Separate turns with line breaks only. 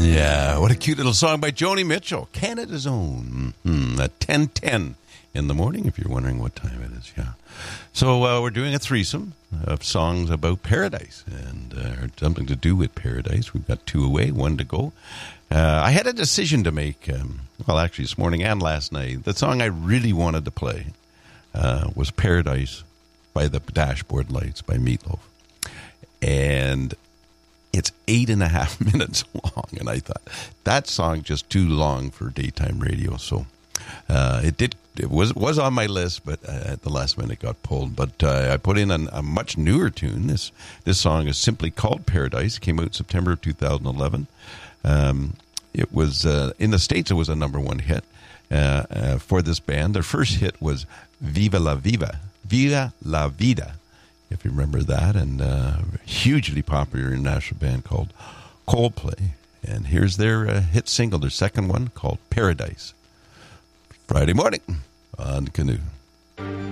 Yeah, what a cute little song by Joni Mitchell, Canada's Own, at 10:10 in the morning, if you're wondering what time it is, yeah. So we're doing a threesome of songs about paradise and something to do with paradise. We've got 2 away, 1 to go. I had a decision to make, well, actually this morning and last night. The song I really wanted to play was Paradise by the Dashboard Lights by Meatloaf. And it's 8.5 minutes long, and I thought that song just too long for daytime radio. So it was on my list, but at the last minute it got pulled. But I put in a much newer tune. This song is simply called Paradise. It came out September of 2011. It was in the States. It was a #1 hit for this band. Their first hit was Viva la Vida. If you remember that, and hugely popular international band called Coldplay. And here's their hit single, their second one, called Paradise. Friday morning on Canoe.